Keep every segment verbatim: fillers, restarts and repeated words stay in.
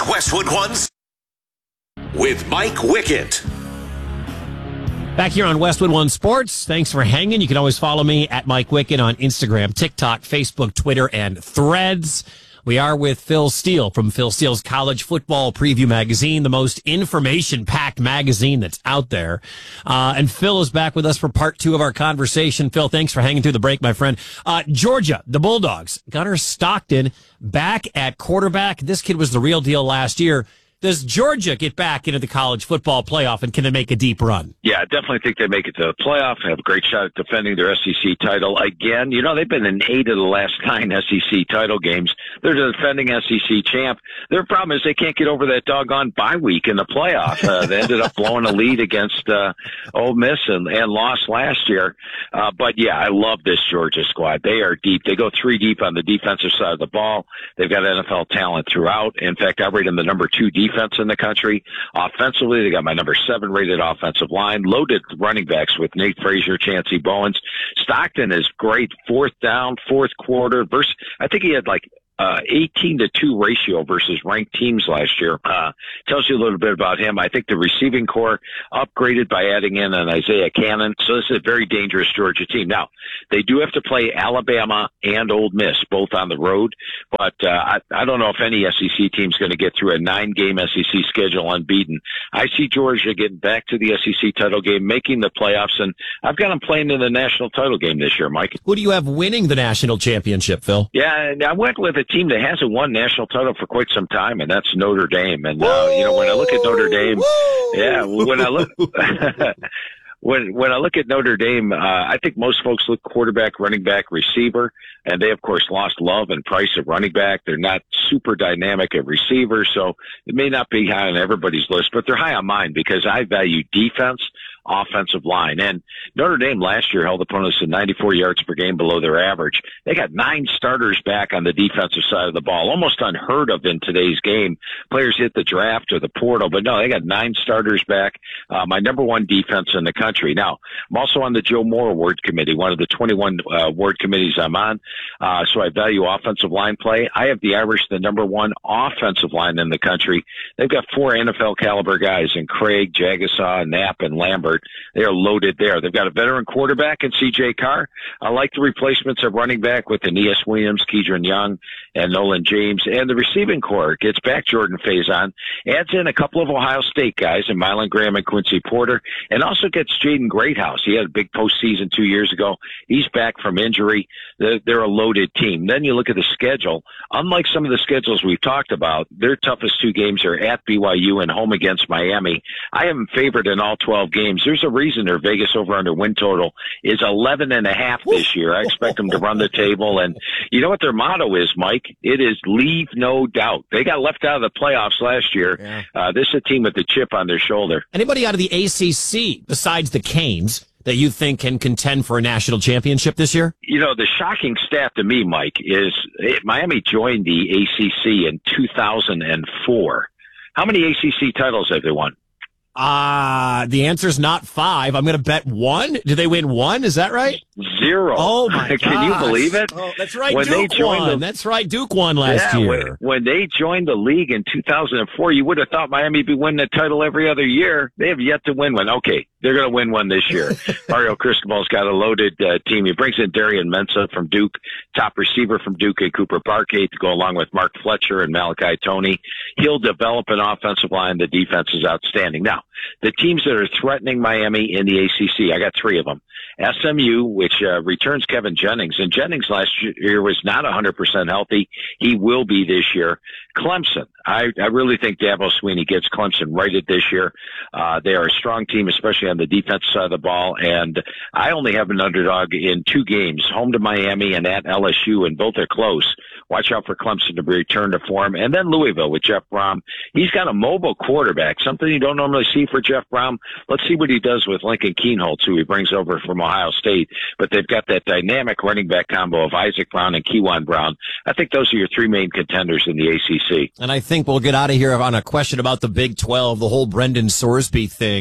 It's Westwood One's with Mike Wickett. Back here on Westwood One Sports. Thanks for hanging. You can always follow me at Mike Wickett on Instagram, TikTok, Facebook, Twitter, and Threads. We are with Phil Steele from Phil Steele's College Football Preview Magazine, the most information-packed magazine that's out there. Uh, and Phil is back with us for part two of our conversation. Phil, thanks for hanging through the break, my friend. Uh, Georgia, the Bulldogs, Gunnar Stockton back at quarterback. This kid was the real deal last year. Does Georgia get back into the college football playoff, and can they make a deep run? Yeah, I definitely think they make it to the playoff, have a great shot at defending their S E C title again. You know, they've been in eight of the last nine S E C title games. They're the defending S E C champ. Their problem is they can't get over that doggone bye week in the playoff. Uh, they ended up blowing a lead against uh, Ole Miss and, and lost last year. Uh, but, yeah, I love this Georgia squad. They are deep. They go three deep on the defensive side of the ball. They've got N F L talent throughout. In fact, I rate them the number two defense. defense in the country. Offensively, they got my number seven rated offensive line, loaded running backs with Nate Frazier, Chancey Bowens. Stockton is great fourth down, fourth quarter. Versus, I think he had like Uh, eighteen to two ratio versus ranked teams last year. Uh, tells you a little bit about him. I think the receiving core upgraded by adding in an Isaiah Cannon. So this is a very dangerous Georgia team. Now, they do have to play Alabama and Ole Miss, both on the road. But uh, I, I don't know if any S E C team is going to get through a nine-game S E C schedule unbeaten. I see Georgia getting back to the S E C title game, making the playoffs, and I've got them playing in the national title game this year, Mike. Who do you have winning the national championship, Phil? Yeah, and I went with a team that hasn't won national title for quite some time, and that's Notre Dame. And, uh, you know, when I look at Notre Dame, Woo! yeah, when I look, when, when I look at Notre Dame, uh, I think most folks look quarterback, running back, receiver, and they, of course, lost Love and Price at running back. They're not super dynamic at receiver, so it may not be high on everybody's list, but they're high on mine because I value defense, offensive line. And Notre Dame last year held opponents to ninety-four yards per game below their average. They got nine starters back on the defensive side of the ball, almost unheard of in today's game. Players hit the draft or the portal, but no, they got nine starters back. Uh, my number one defense in the country. Now, I'm also on the Joe Moore Award Committee, one of the twenty-one uh, award committees I'm on. Uh, so I value offensive line play. I have the Irish the number one offensive line in the country. They've got four N F L caliber guys in Craig, Jagasaw, Knapp, and Lambert. They are loaded there. They've got a veteran quarterback in C J Carr. I like the replacements of running back with Aeneas Williams, Keidron Young, and Nolan James. And the receiving core gets back Jordan Faison, adds in a couple of Ohio State guys in Mylan Graham and Quincy Porter, and also gets Jaden Greathouse. He had a big postseason two years ago. He's back from injury. They're, they're a loaded team. Then you look at the schedule. Unlike some of the schedules we've talked about, their toughest two games are at B Y U and home against Miami. I have them favored in all twelve games. There's a reason their Vegas over-under win total is eleven and a half this year. I expect them to run the table. And you know what their motto is, Mike? It is leave no doubt. They got left out of the playoffs last year. Yeah. Uh, this is a team with a chip on their shoulder. Anybody out of the A C C besides the Canes that you think can contend for a national championship this year? You know, the shocking stat to me, Mike, is it, Miami joined the A C C in two thousand four. How many A C C titles have they won? Uh, the answer's not five. I'm going to bet one. Did they win one? Is that right? Zero. Oh, my God. Can you believe it? Oh, that's right. When Duke they joined won. the, that's right. Duke won last yeah, year. When, when they joined the league in two thousand four, you would have thought Miami would be winning the title every other year. They have yet to win one. Okay, they're going to win one this year. Mario Cristobal's got a loaded uh, team. He brings in Darian Mensah from Duke, top receiver from Duke and Cooper Parkey to go along with Mark Fletcher and Malachi Toney. He'll develop an offensive line. The defense is outstanding. Now, the teams that are threatening Miami in the A C C, I got three of them. S M U, which uh, returns Kevin Jennings, and Jennings last year was not one hundred percent healthy. He will be this year. Clemson, I, I really think Dabo Swinney gets Clemson righted this year. Uh, they are a strong team, especially on the defense side of the ball, and I only have an underdog in two games, home to Miami and at L S U, and both are close. Watch out for Clemson to return to form. And then Louisville with Jeff Brom. He's got a mobile quarterback, something you don't normally see for Jeff Brom. Let's see what he does with Lincoln Keenholz, who he brings over from Ohio State. But they've got that dynamic running back combo of Isaac Brown and Kewan Brown. I think those are your three main contenders in the A C C. And I think we'll get out of here on a question about the Big twelve, the whole Brendan Sorsby thing.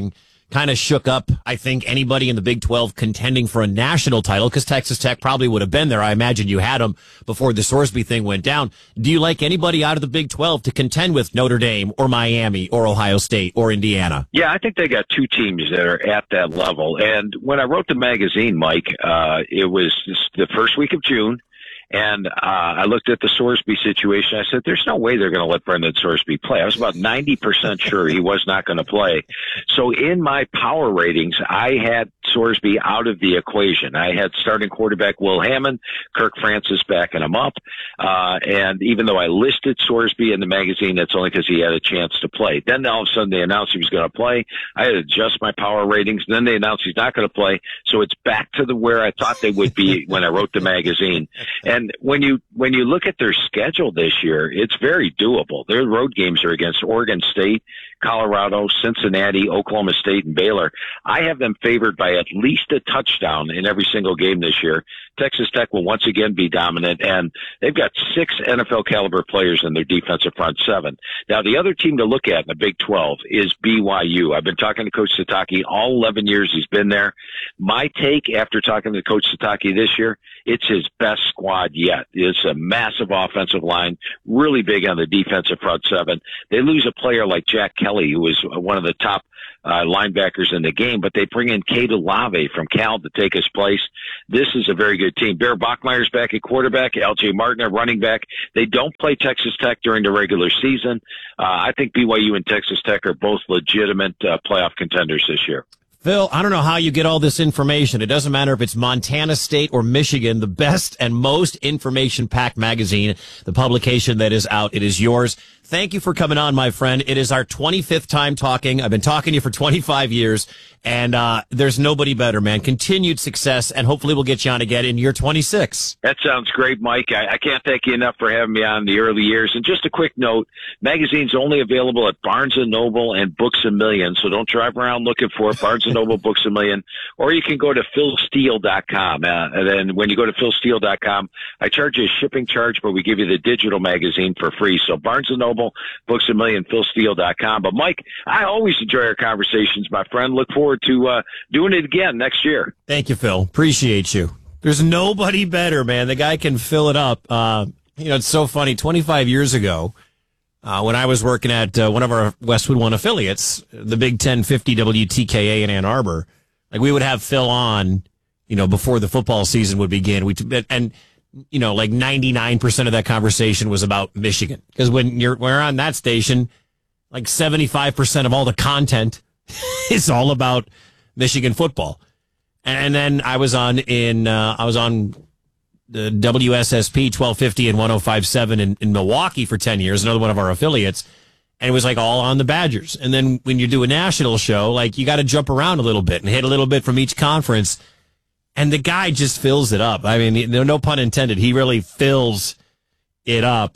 kind of shook up, I think, anybody in the Big twelve contending for a national title, because Texas Tech probably would have been there. I imagine you had them before the Sorsby thing went down. Do you like anybody out of the Big twelve to contend with Notre Dame or Miami or Ohio State or Indiana? Yeah, I think they got two teams that are at that level. And when I wrote the magazine, Mike, uh, it was the first week of June. And uh, I looked at the Sorsby situation. I said, there's no way they're going to let Brendan Sorsby play. I was about ninety percent sure he was not going to play. So in my power ratings, I had Sorsby out of the equation. I had starting quarterback Will Hammond, Kirk Francis backing him up. Uh, and even though I listed Sorsby in the magazine, that's only because he had a chance to play. Then all of a sudden they announced he was going to play. I had to adjust my power ratings. Then they announced he's not going to play. So it's back to the where I thought they would be when I wrote the magazine. And And when you when you look at their schedule this year, it's very doable. Their road games are against Oregon State, Colorado, Cincinnati, Oklahoma State, and Baylor. I have them favored by at least a touchdown in every single game this year. Texas Tech will once again be dominant, and they've got six N F L caliber players in their defensive front seven. Now, the other team to look at in the Big twelve is B Y U. I've been talking to Coach Satake all eleven years he's been there. My take after talking to Coach Satake this year, it's his best squad yet. It's a massive offensive line, really big on the defensive front seven. They lose a player like Jack Kelly, who was one of the top uh, linebackers in the game, but they bring in Cade Olave from Cal to take his place. This is a very good team. Bear Bachmeier's back at quarterback, L J Martin at running back. They don't play Texas Tech during the regular season. Uh, I think B Y U and Texas Tech are both legitimate uh, playoff contenders this year. Phil, I don't know how you get all this information. It doesn't matter if it's Montana State or Michigan, the best and most information-packed magazine, the publication that is out, it is yours. Thank you for coming on, my friend. It is our twenty-fifth time talking. I've been talking to you for twenty-five years, and uh there's nobody better, man. Continued success, and hopefully we'll get you on again in year twenty-six. That sounds great, Mike. I, I can't thank you enough for having me on the early years. And just a quick note, magazine's only available at Barnes and Noble and Books A Million, so don't drive around looking for it. Barnes and Noble, Books A Million, or you can go to phil steele dot com. Uh, and then when you go to phil steele dot com, I charge you a shipping charge, but we give you the digital magazine for free. So Barnes and Noble, Books A Million, phil steele dot com. But Mike, I always enjoy our conversations, my friend. Look forward to uh, doing it again next year. Thank you, Phil. Appreciate you. There's nobody better, man. The guy can fill it up. Uh, you know, it's so funny. twenty-five years ago, uh, when I was working at uh, one of our Westwood One affiliates, the Big ten fifty W T K A in Ann Arbor, like we would have Phil on, you know, before the football season would begin. We and you know, like ninety-nine percent of that conversation was about Michigan, because when you're we're on that station, like seventy-five percent of all the content is all about Michigan football. And then I was on in uh, I was on the W S S P twelve fifty and one oh five point seven in, in Milwaukee for ten years, another one of our affiliates. And it was like all on the Badgers. And then when you do a national show, like you got to jump around a little bit and hit a little bit from each conference. And the guy just fills it up. I mean, no, no pun intended. He really fills it up.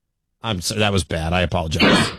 I'm sorry, that was bad. I apologize.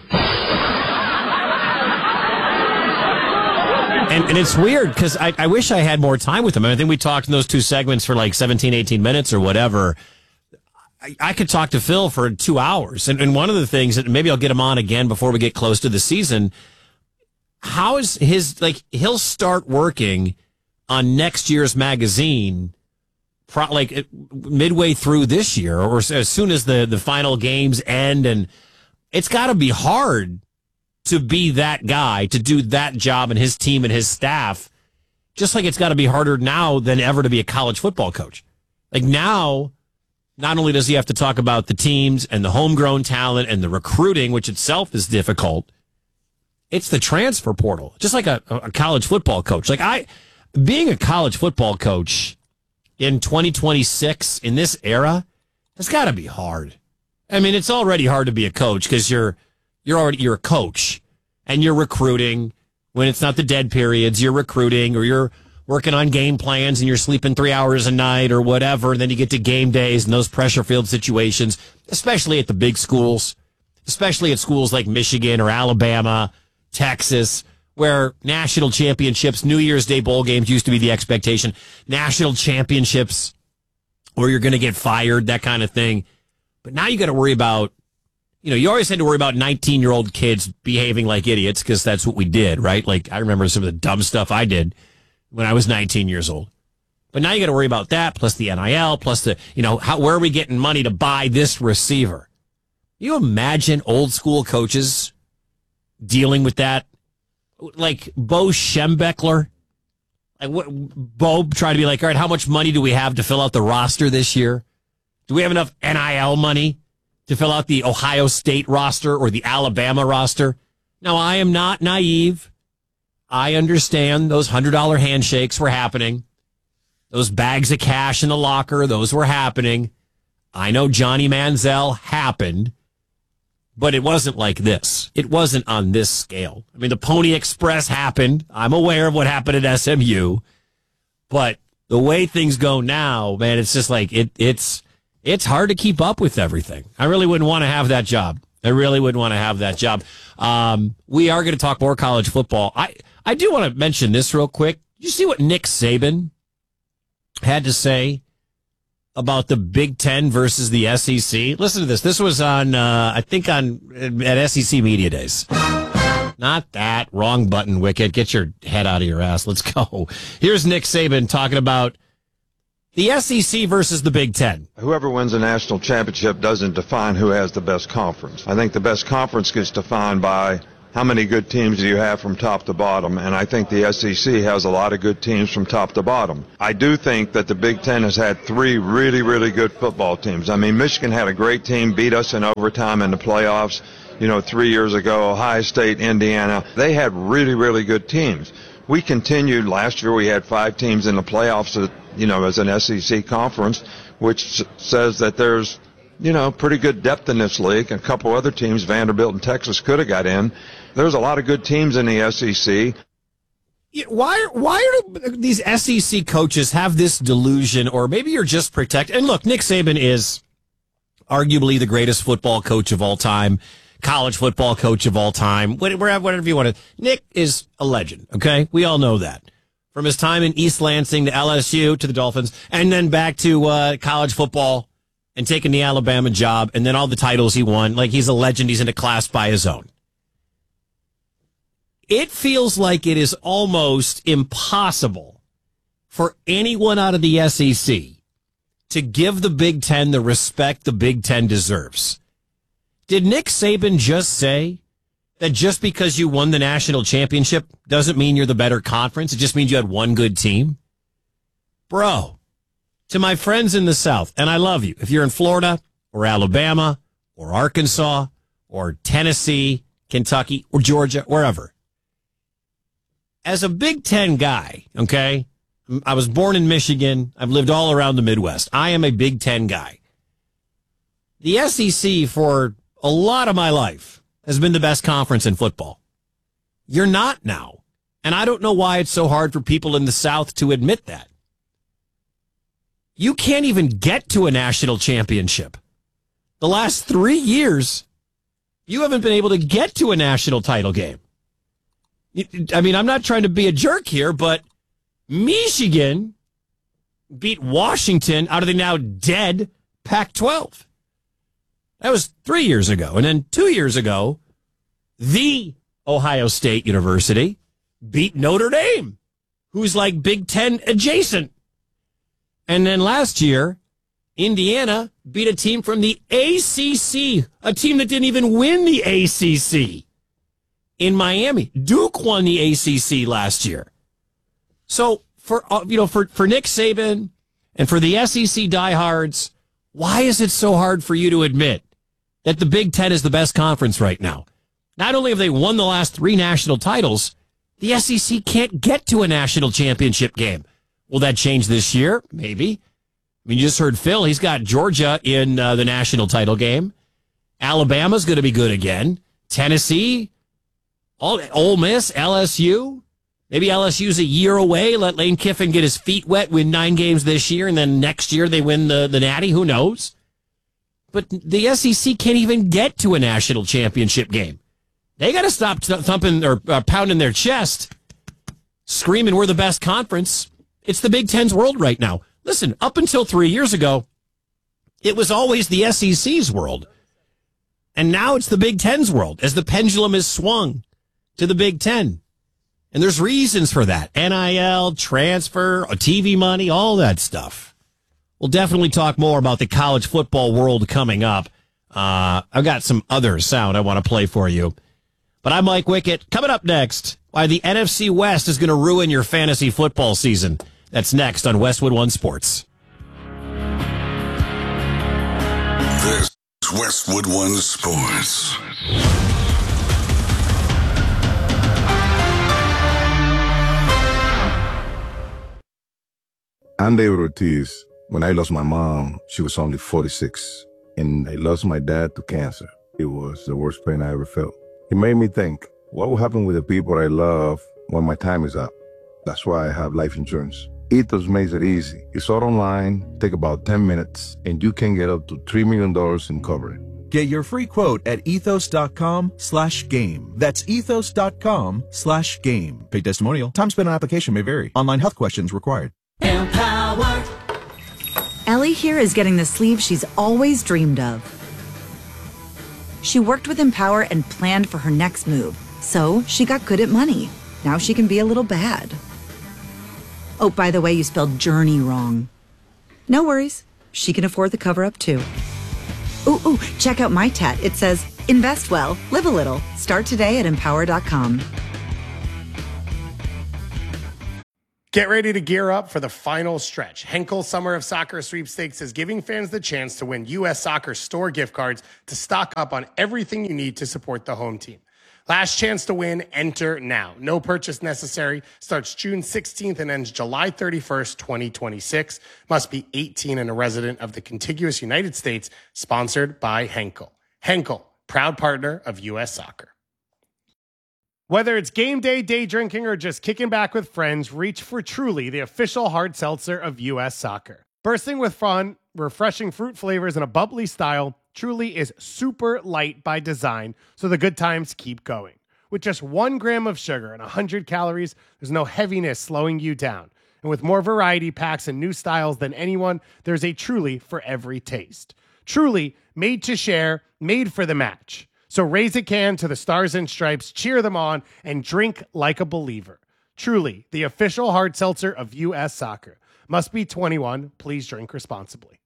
And, and it's weird because I, I wish I had more time with him. I, mean, I think we talked in those two segments for like seventeen, eighteen minutes or whatever. I, I could talk to Phil for two hours. And, and one of the things that maybe I'll get him on again before we get close to the season. How is his, like, he'll start working on next year's magazine, pro, like midway through this year or as soon as the, the final games end. And it's got to be hard to be that guy, to do that job and his team and his staff, just like it's got to be harder now than ever to be a college football coach. Like now, not only does he have to talk about the teams and the homegrown talent and the recruiting, which itself is difficult, it's the transfer portal, just like a, a college football coach. Like I, being a college football coach in twenty twenty-six in this era, it's got to be hard. I mean, it's already hard to be a coach because you're, You're already you're a coach, and you're recruiting when it's not the dead periods. You're recruiting, or you're working on game plans, and you're sleeping three hours a night or whatever. And then you get to game days and those pressure filled situations, especially at the big schools, especially at schools like Michigan or Alabama, Texas, where national championships, New Year's Day bowl games used to be the expectation. National championships, where you're going to get fired, that kind of thing. But now you got to worry about you know, you always had to worry about nineteen-year-old kids behaving like idiots because that's what we did, right? Like, I remember some of the dumb stuff I did when I was nineteen years old. But now you got to worry about that, plus the N I L, plus the, you know, how, where are we getting money to buy this receiver? You imagine old school coaches dealing with that? Like Bo Schembechler? Like what, Bo trying to be like, all right, how much money do we have to fill out the roster this year? Do we have enough N I L money to fill out the Ohio State roster or the Alabama roster? Now, I am not naive. I understand those one hundred dollar handshakes were happening. Those bags of cash in the locker, those were happening. I know Johnny Manziel happened, but it wasn't like this. It wasn't on this scale. I mean, the Pony Express happened. I'm aware of what happened at S M U, but the way things go now, man, it's just like it, it's it's hard to keep up with everything. I really wouldn't want to have that job. I really wouldn't want to have that job. Um, we are going to talk more college football. I, I do want to mention this real quick. Did you see what Nick Saban had to say about the Big Ten versus the S E C? Listen to this. This was on, uh, I think on, at S E C Media Days. Not that. Wrong button, Wicket. Get your head out of your ass. Let's go. Here's Nick Saban talking about the S E C versus the Big Ten. Whoever wins a national championship doesn't define who has the best conference. I think the best conference gets defined by how many good teams do you have from top to bottom, and I think the S E C has a lot of good teams from top to bottom. I do think that the Big Ten has had three really, really good football teams. I mean, Michigan had a great team, beat us in overtime in the playoffs, you know, three years ago. Ohio State, Indiana, they had really, really good teams. We continued. Last year we had five teams in the playoffs, you know, as an S E C conference, which says that there's, you know, pretty good depth in this league. A couple other teams, Vanderbilt and Texas, could have got in. There's a lot of good teams in the S E C. Why, why do these S E C coaches have this delusion, or maybe you're just protected? And look, Nick Saban is arguably the greatest football coach of all time, college football coach of all time, whatever you want to. Nick is a legend, okay? We all know that. From his time in East Lansing to L S U to the Dolphins, and then back to uh, college football and taking the Alabama job, and then all the titles he won. Like, he's a legend. He's in a class by his own. It feels like it is almost impossible for anyone out of the S E C to give the Big Ten the respect the Big Ten deserves. Did Nick Saban just say that just because you won the national championship doesn't mean you're the better conference? It just means you had one good team? Bro, to my friends in the South, and I love you, if you're in Florida or Alabama or Arkansas or Tennessee, Kentucky or Georgia, wherever, as a Big Ten guy, okay, I was born in Michigan. I've lived all around the Midwest. I am a Big Ten guy. The S E C, for a lot of my life, has been the best conference in football. You're not now. And I don't know why it's so hard for people in the South to admit that. You can't even get to a national championship. The last three years, you haven't been able to get to a national title game. I mean, I'm not trying to be a jerk here, but Michigan beat Washington out of the now dead Pac twelve. That was three years ago. And then two years ago, the Ohio State University beat Notre Dame, who's like Big Ten adjacent. And then last year, Indiana beat a team from the A C C, a team that didn't even win the A C C. In Miami, Duke won the A C C last year. So for you know for, for Nick Saban and for the S E C diehards, why is it so hard for you to admit that the Big Ten is the best conference right now? Not only have they won the last three national titles, the S E C can't get to a national championship game. Will that change this year? Maybe. I mean, you just heard Phil. He's got Georgia in uh, the national title game. Alabama's going to be good again. Tennessee. All, Ole Miss, L S U, maybe L S U's a year away. Let Lane Kiffin get his feet wet, win nine games this year, and then next year they win the, the Natty. Who knows? But the S E C can't even get to a national championship game. They got to stop thumping or uh, pounding their chest, screaming we're the best conference. It's the Big Ten's world right now. Listen, up until three years ago, it was always the S E C's world. And now it's the Big Ten's world as the pendulum is swung to the Big Ten. And there's reasons for that. N I L, transfer, T V money, all that stuff. We'll definitely talk more about the college football world coming up. Uh, I've got some other sound I want to play for you. But I'm Mike Wickett. Coming up next, why the N F C West is going to ruin your fantasy football season. That's next on Westwood One Sports. This is Westwood One Sports. I'm David Ortiz. When I lost my mom, she was only forty-six, and I lost my dad to cancer. It was the worst pain I ever felt. It made me think, what will happen with the people I love when my time is up? That's why I have life insurance. Ethos makes it easy. It's all online, take about ten minutes, and you can get up to three million dollars in coverage. Get your free quote at ethos.com slash game. That's ethos.com slash game. Paid testimonial. Time spent on application may vary. Online health questions required. Empower. Ellie here is getting the sleeve she's always dreamed of. She worked with Empower and planned for her next move, so she got good at money. Now she can be a little bad. Oh, by the way, you spelled journey wrong. No worries. She can afford the cover-up, too. Ooh, ooh, check out my tat. It says, invest well, live a little. Start today at empower dot com. Get ready to gear up for the final stretch. Henkel Summer of Soccer Sweepstakes is giving fans the chance to win U S Soccer store gift cards to stock up on everything you need to support the home team. Last chance to win, enter now. No purchase necessary. Starts June sixteenth and ends July thirty-first, twenty twenty-six. Must be eighteen and a resident of the contiguous United States. Sponsored by Henkel. Henkel, proud partner of U S Soccer. Whether it's game day, day drinking, or just kicking back with friends, reach for Truly, the official hard seltzer of U S Soccer. Bursting with fun, refreshing fruit flavors, and a bubbly style, Truly is super light by design, so the good times keep going. With just one gram of sugar and one hundred calories, there's no heaviness slowing you down. And with more variety packs and new styles than anyone, there's a Truly for every taste. Truly, made to share, made for the match. So raise a can to the Stars and Stripes, cheer them on, and drink like a believer. Truly, the official hard seltzer of U S Soccer. Must be twenty-one. Please drink responsibly.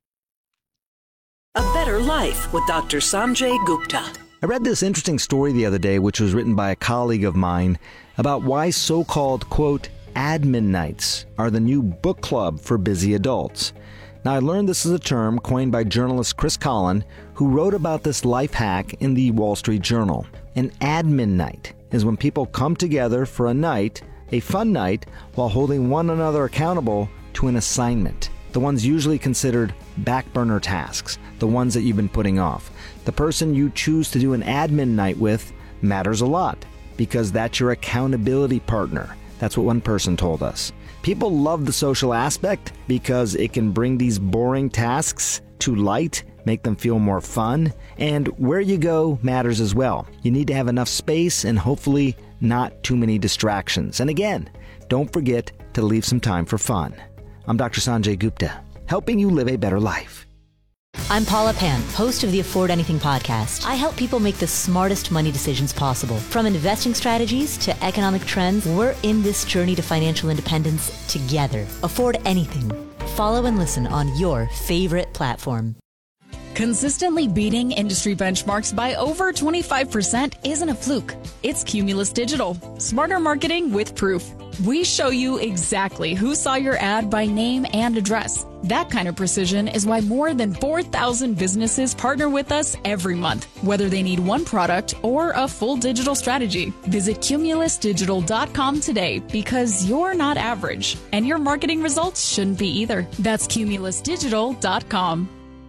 A Better Life with Doctor Sanjay Gupta. I read this interesting story the other day, which was written by a colleague of mine, about why so-called, quote, admin nights are the new book club for busy adults. Now, I learned this is a term coined by journalist Chris Collin, who wrote about this life hack in the Wall Street Journal. An admin night is when people come together for a night, a fun night, while holding one another accountable to an assignment. The ones usually considered back burner tasks, the ones that you've been putting off. The person you choose to do an admin night with matters a lot, because that's your accountability partner. That's what one person told us. People love the social aspect because it can bring these boring tasks to light, make them feel more fun, and where you go matters as well. You need to have enough space and hopefully not too many distractions. And again, don't forget to leave some time for fun. I'm Doctor Sanjay Gupta, helping you live a better life. I'm Paula Pan, host of the Afford Anything podcast. I help people make the smartest money decisions possible. From investing strategies to economic trends, we're in this journey to financial independence together. Afford Anything. Follow and listen on your favorite platform. Consistently beating industry benchmarks by over twenty-five percent isn't a fluke. It's Cumulus Digital. Smarter marketing with proof. We show you exactly who saw your ad by name and address. That kind of precision is why more than four thousand businesses partner with us every month, whether they need one product or a full digital strategy. Visit cumulus digital dot com today, because you're not average, and your marketing results shouldn't be either. That's cumulus digital dot com.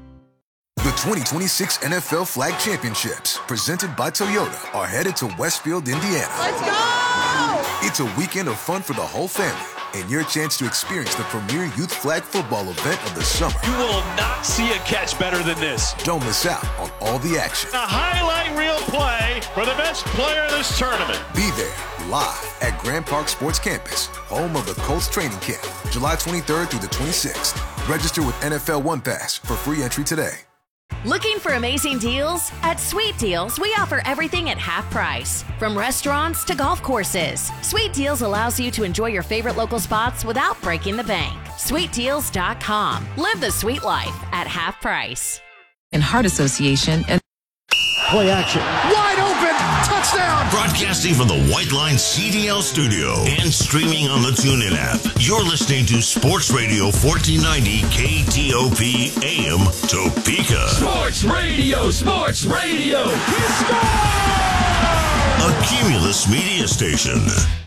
The twenty twenty-six N F L Flag Championships, presented by Toyota, are headed to Westfield, Indiana. Let's go! It's a weekend of fun for the whole family, and your chance to experience the premier youth flag football event of the summer. You will not see a catch better than this. Don't miss out on all the action. A highlight reel play for the best player of this tournament. Be there, live at Grand Park Sports Campus, home of the Colts training camp, July twenty-third through the twenty-sixth. Register with N F L One Pass for free entry today. Looking for amazing deals? At Sweet Deals, we offer everything at half price. From restaurants to golf courses, Sweet Deals allows you to enjoy your favorite local spots without breaking the bank. sweet deals dot com. Live the sweet life at half price. In Heart Association and play action. Wide open. Touchdown. Broadcasting from the White Line C D L studio and streaming on the TuneIn app. You're listening to Sports Radio fourteen ninety K T O P A M Topeka. Sports Radio, Sports Radio. He scored! A Cumulus media station.